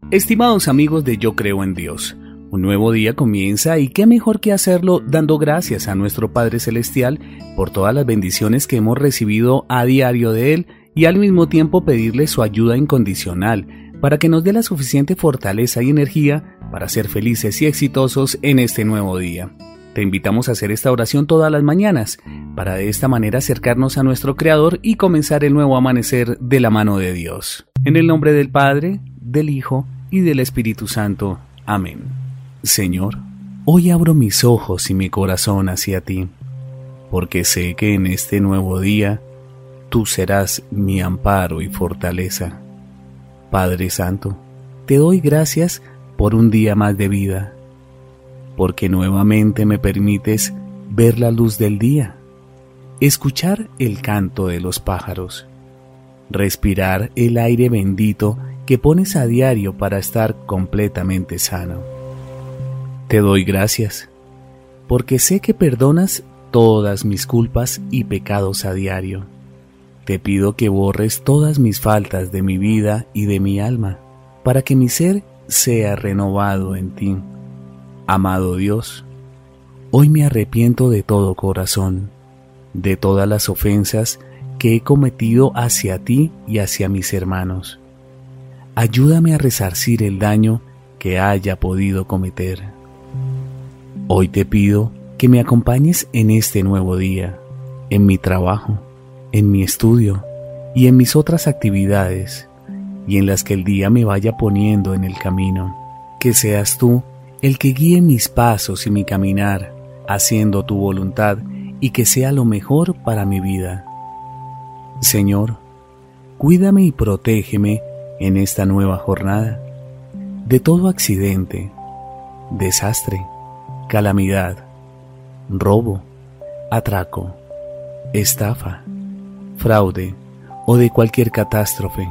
Estimados amigos de Yo Creo en Dios, un nuevo día comienza y qué mejor que hacerlo dando gracias a nuestro Padre Celestial por todas las bendiciones que hemos recibido a diario de Él y al mismo tiempo pedirle su ayuda incondicional para que nos dé la suficiente fortaleza y energía para ser felices y exitosos en este nuevo día. Te invitamos a hacer esta oración todas las mañanas para de esta manera acercarnos a nuestro Creador y comenzar el nuevo amanecer de la mano de Dios. En el nombre del Padre, del Hijo y del Espíritu Santo. Amén. Señor, hoy abro mis ojos y mi corazón hacia ti, porque sé que en este nuevo día tú serás mi amparo y fortaleza. Padre Santo, te doy gracias por un día más de vida, porque nuevamente me permites ver la luz del día, escuchar el canto de los pájaros, respirar el aire bendito que pones a diario para estar completamente sano. Te doy gracias, porque sé que perdonas todas mis culpas y pecados a diario. Te pido que borres todas mis faltas de mi vida y de mi alma, para que mi ser sea renovado en ti. Amado Dios, hoy me arrepiento de todo corazón, de todas las ofensas que he cometido hacia ti y hacia mis hermanos. Ayúdame a resarcir el daño que haya podido cometer. Hoy te pido que me acompañes en este nuevo día, en mi trabajo, en mi estudio y en mis otras actividades, y en las que el día me vaya poniendo en el camino. Que seas tú el que guíe mis pasos y mi caminar, haciendo tu voluntad, y que sea lo mejor para mi vida. Señor, cuídame y protégeme en esta nueva jornada, de todo accidente, desastre, calamidad, robo, atraco, estafa, fraude o de cualquier catástrofe.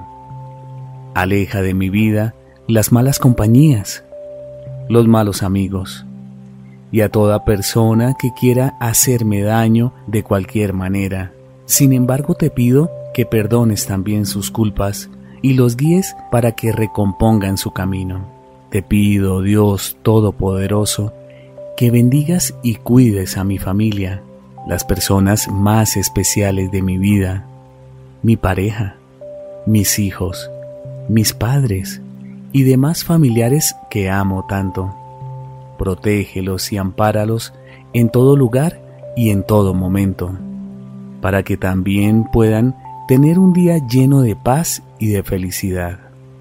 Aleja de mi vida las malas compañías, los malos amigos y a toda persona que quiera hacerme daño de cualquier manera. Sin embargo, te pido que perdones también sus culpas y los guíes para que recompongan su camino. Te pido, Dios Todopoderoso, que bendigas y cuides a mi familia, las personas más especiales de mi vida, mi pareja, mis hijos, mis padres y demás familiares que amo tanto. Protégelos y ampáralos en todo lugar y en todo momento, para que también puedan tener un día lleno de paz y de felicidad.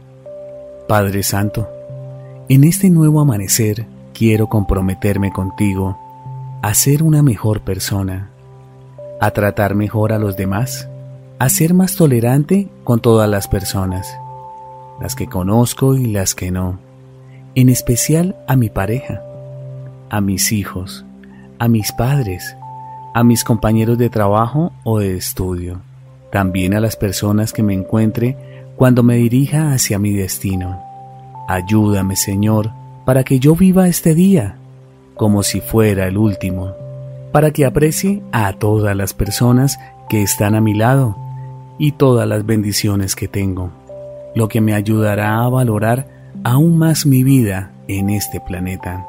Padre Santo, en este nuevo amanecer quiero comprometerme contigo a ser una mejor persona, a tratar mejor a los demás, a ser más tolerante con todas las personas, las que conozco y las que no, en especial a mi pareja, a mis hijos, a mis padres, a mis compañeros de trabajo o de estudio, también a las personas que me encuentre cuando me dirija hacia mi destino. Ayúdame, Señor, para que yo viva este día como si fuera el último, para que aprecie a todas las personas que están a mi lado y todas las bendiciones que tengo, lo que me ayudará a valorar aún más mi vida en este planeta.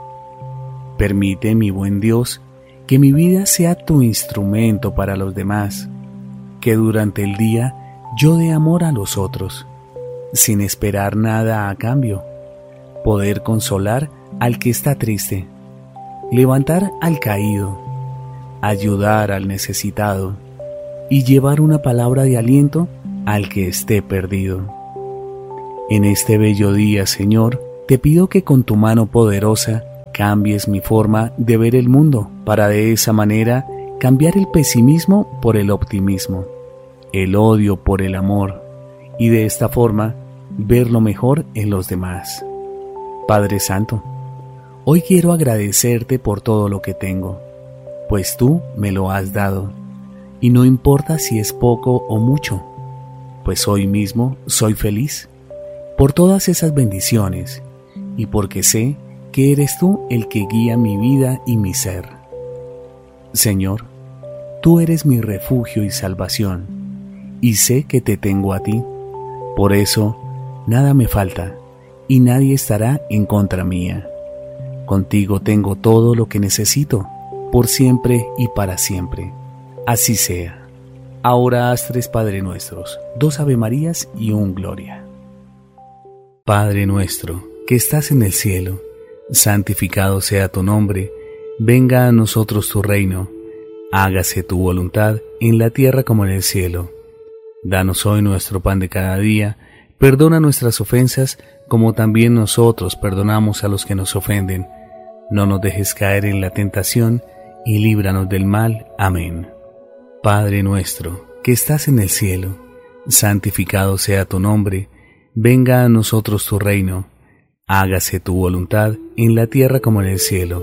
Permite, mi buen Dios, que mi vida sea tu instrumento para los demás, que durante el día yo dé amor a los otros, sin esperar nada a cambio, poder consolar al que está triste, levantar al caído, ayudar al necesitado y llevar una palabra de aliento al que esté perdido. En este bello día, Señor, te pido que con tu mano poderosa cambies mi forma de ver el mundo para de esa manera cambiar el pesimismo por el optimismo, el odio por el amor y de esta forma ver lo mejor en los demás. Padre Santo, hoy quiero agradecerte por todo lo que tengo, pues tú me lo has dado y no importa si es poco o mucho, pues hoy mismo soy feliz por todas esas bendiciones y porque sé que eres tú el que guía mi vida y mi ser. Señor, tú eres mi refugio y salvación, y sé que te tengo a ti. Por eso, nada me falta, y nadie estará en contra mía. Contigo tengo todo lo que necesito, por siempre y para siempre. Así sea. Ahora haz 3 Padre Nuestros, 2 Ave Marías y un Gloria. Padre nuestro, que estás en el cielo, santificado sea tu nombre, venga a nosotros tu reino, hágase tu voluntad en la tierra como en el cielo. Danos hoy nuestro pan de cada día, perdona nuestras ofensas como también nosotros perdonamos a los que nos ofenden. No nos dejes caer en la tentación y líbranos del mal. Amén. Padre nuestro, que estás en el cielo, santificado sea tu nombre, venga a nosotros tu reino, hágase tu voluntad en la tierra como en el cielo.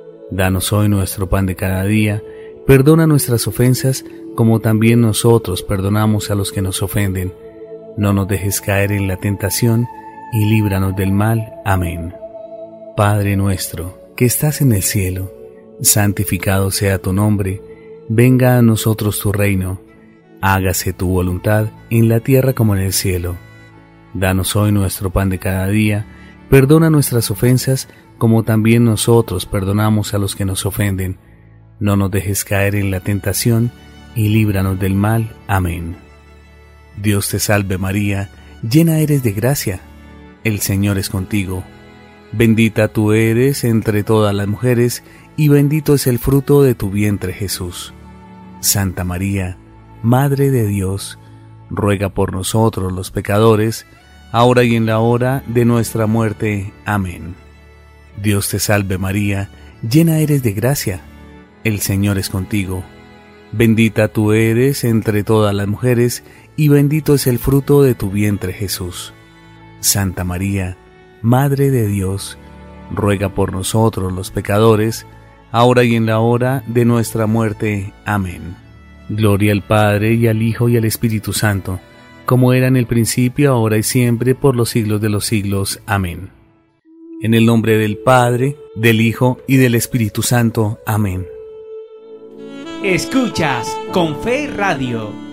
Danos hoy nuestro pan de cada día, perdona nuestras ofensas como también nosotros perdonamos a los que nos ofenden. No nos dejes caer en la tentación y líbranos del mal. Amén. Padre nuestro, que estás en el cielo, santificado sea tu nombre, venga a nosotros tu reino, hágase tu voluntad en la tierra como en el cielo. Danos hoy nuestro pan de cada día, perdona nuestras ofensas como también nosotros perdonamos a los que nos ofenden. No nos dejes caer en la tentación y líbranos del mal. Amén. Dios te salve María, llena eres de gracia, el Señor es contigo. Bendita tú eres entre todas las mujeres, y bendito es el fruto de tu vientre Jesús. Santa María, Madre de Dios, ruega por nosotros los pecadores, ahora y en la hora de nuestra muerte. Amén. Dios te salve María, llena eres de gracia, el Señor es contigo. Bendita tú eres entre todas las mujeres, y bendito es el fruto de tu vientre Jesús. Santa María, Madre de Dios, ruega por nosotros los pecadores, ahora y en la hora de nuestra muerte. Amén. Gloria al Padre, y al Hijo, y al Espíritu Santo, como era en el principio, ahora y siempre, por los siglos de los siglos. Amén. En el nombre del Padre, del Hijo, y del Espíritu Santo. Amén. Escuchas Con Fe Radio.